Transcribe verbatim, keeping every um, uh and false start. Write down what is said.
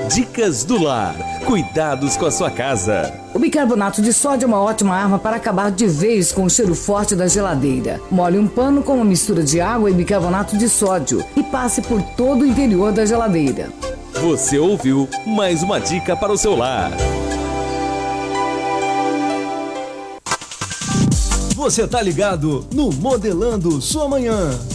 Dicas do Lar. Cuidados com a sua casa. O bicarbonato de sódio é uma ótima arma para acabar de vez com o cheiro forte da geladeira. Molhe um pano com uma mistura de água e bicarbonato de sódio e passe por todo o interior da geladeira. Você ouviu mais uma dica para o seu lar. Você tá ligado no Modelando Sua Manhã.